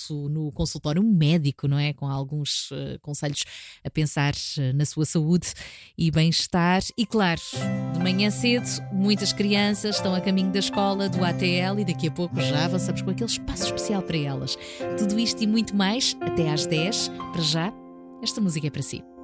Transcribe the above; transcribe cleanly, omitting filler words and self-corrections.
espaço no consultório médico, não é? Com alguns conselhos a pensar na sua saúde e bem-estar. E claro, de manhã cedo, muitas crianças estão a caminho da escola, do ATL, e daqui a pouco já avançamos com aquele espaço especial para elas. Tudo isto e muito mais, até às 10. Para já, esta música é para si.